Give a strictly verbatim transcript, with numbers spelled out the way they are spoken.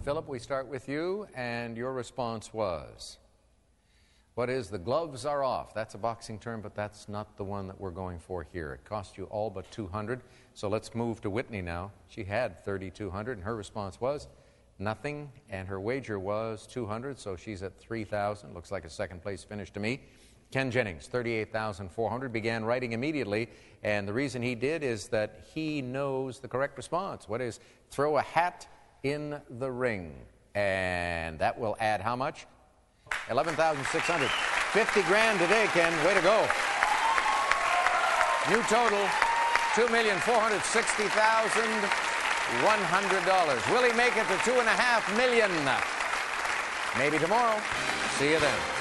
Philip, we start with you, and your response was, what is the gloves are off? That's a boxing term, but that's not the one that we're going for here. It cost you all but two hundred dollars. So let's move to Whitney now. She had thirty-two hundred dollars, and her response was nothing, and her wager was two hundred dollars, so she's at three thousand dollars. Looks like a second place finish to me. Ken Jennings, thirty-eight thousand four hundred dollars, began writing immediately, and the reason he did is that he knows the correct response. What is throw a hat in the ring? And that will add how much? eleven thousand six hundred dollars. fifty grand today, Ken. Way to go. New total, two million four hundred sixty thousand one hundred dollars. Will he make it to two and a half million? Maybe tomorrow. See you then.